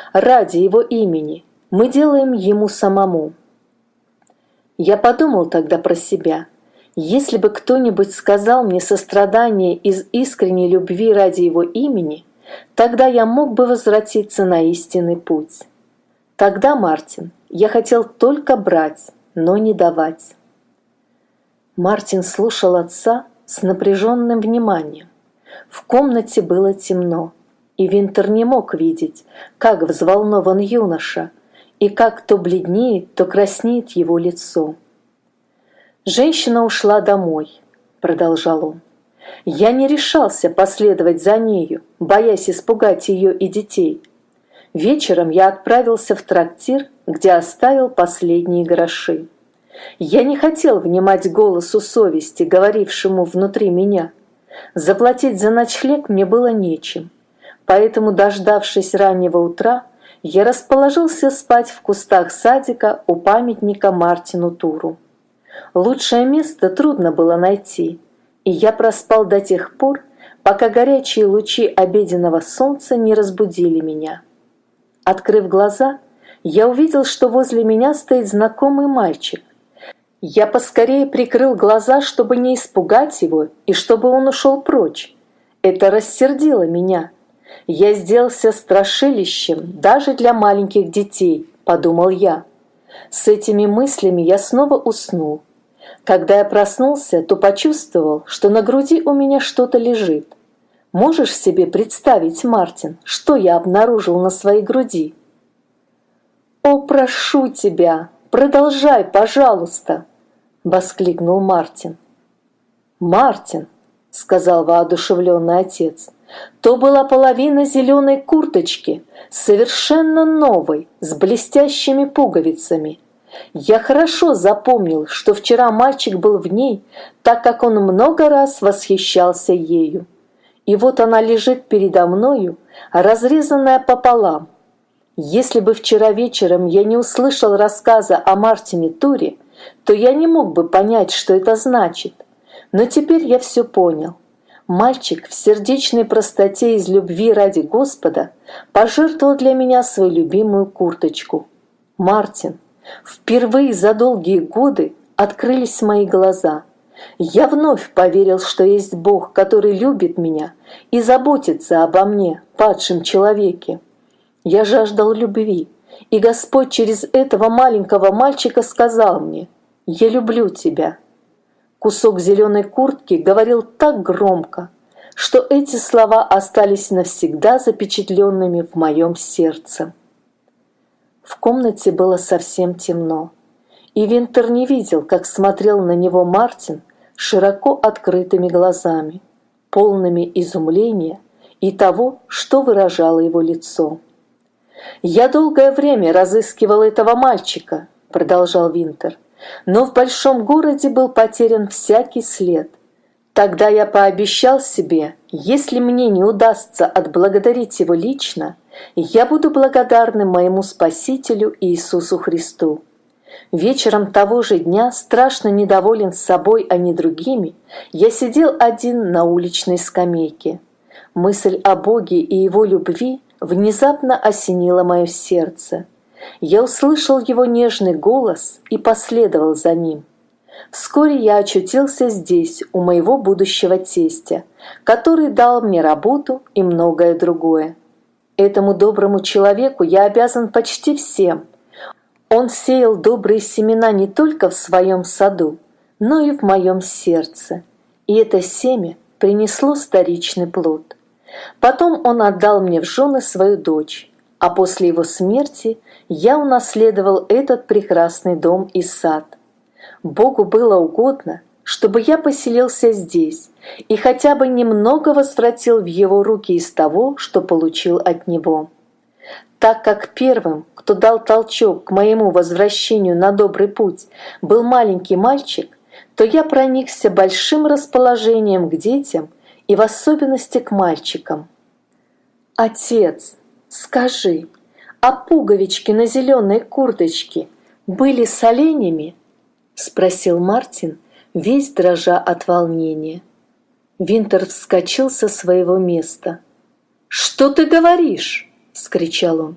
ради Его имени, мы делаем Ему самому. Я подумал тогда про себя. Если бы кто-нибудь сказал мне сострадание из искренней любви ради Его имени, тогда я мог бы возвратиться на истинный путь. Тогда, Мартин, я хотел только брать, но не давать. Мартин слушал отца с напряженным вниманием. В комнате было темно, и Винтер не мог видеть, как взволнован юноша, и как то бледнеет, то краснеет его лицо. «Женщина ушла домой», — продолжал он. «Я не решался последовать за нею, боясь испугать ее и детей. Вечером я отправился в трактир, где оставил последние гроши. Я не хотел внимать голосу совести, говорившему внутри меня. Заплатить за ночлег мне было нечем, поэтому, дождавшись раннего утра, я расположился спать в кустах садика у памятника Мартину Туру. Лучшее место трудно было найти, и я проспал до тех пор, пока горячие лучи обеденного солнца не разбудили меня. Открыв глаза, я увидел, что возле меня стоит знакомый мальчик. Я поскорее прикрыл глаза, чтобы не испугать его и чтобы он ушел прочь. Это рассердило меня. Я сделался страшилищем даже для маленьких детей, подумал я. С этими мыслями я снова уснул. Когда я проснулся, то почувствовал, что на груди у меня что-то лежит. Можешь себе представить, Мартин, что я обнаружил на своей груди? «О, прошу тебя, продолжай, пожалуйста!» — воскликнул Мартин. «Мартин!» — сказал воодушевленный отец. «То была половина зеленой курточки, совершенно новой, с блестящими пуговицами. Я хорошо запомнил, что вчера мальчик был в ней, так как он много раз восхищался ею. И вот она лежит передо мною, разрезанная пополам. Если бы вчера вечером я не услышал рассказа о Мартине Туре, то я не мог бы понять, что это значит. Но теперь я все понял. Мальчик в сердечной простоте из любви ради Господа пожертвовал для меня свою любимую курточку. Мартин, впервые за долгие годы открылись мои глаза. Я вновь поверил, что есть Бог, который любит меня и заботится обо мне, падшем человеке. Я жаждал любви, и Господь через этого маленького мальчика сказал мне: «Я люблю тебя». Кусок зеленой куртки говорил так громко, что эти слова остались навсегда запечатленными в моем сердце. В комнате было совсем темно, и Винтер не видел, как смотрел на него Мартин широко открытыми глазами, полными изумления и того, что выражало его лицо. «Я долгое время разыскивал этого мальчика», — продолжал Винтер, «но в большом городе был потерян всякий след. Тогда я пообещал себе, если мне не удастся отблагодарить его лично, я буду благодарным моему Спасителю Иисусу Христу. Вечером того же дня, страшно недоволен собой, а не другими, я сидел один на уличной скамейке. Мысль о Боге и Его любви внезапно осенила мое сердце. Я услышал его нежный голос и последовал за ним. Вскоре я очутился здесь, у моего будущего тестя, который дал мне работу и многое другое. Этому доброму человеку я обязан почти всем. Он сеял добрые семена не только в своем саду, но и в моем сердце, и это семя принесло вторичный плод. Потом он отдал мне в жены свою дочь, а после его смерти я унаследовал этот прекрасный дом и сад. Богу было угодно, чтобы я поселился здесь и хотя бы немного возвратил в его руки из того, что получил от него. Так как первым, кто дал толчок к моему возвращению на добрый путь, был маленький мальчик, то я проникся большим расположением к детям и в особенности к мальчикам. «Отец, скажи, а пуговички на зеленой курточке были с оленями?» — спросил Мартин, весь дрожа от волнения. Винтер вскочил со своего места. «Что ты говоришь?» — вскричал он.